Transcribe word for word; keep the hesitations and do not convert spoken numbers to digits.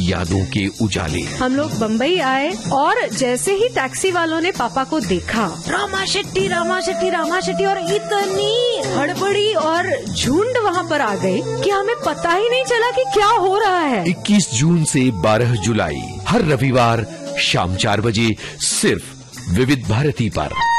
यादों के उजाले। हम लोग बम्बई आए और जैसे ही टैक्सी वालों ने पापा को देखा, रामा शेट्टी रामा शेट्टी रामा शेट्टी, और इतनी हड़बड़ी और झुंड वहाँ पर आ गई कि हमें पता ही नहीं चला कि क्या हो रहा है। इक्कीस जून से बारह जुलाई हर रविवार शाम चार बजे सिर्फ विविध भारती पर।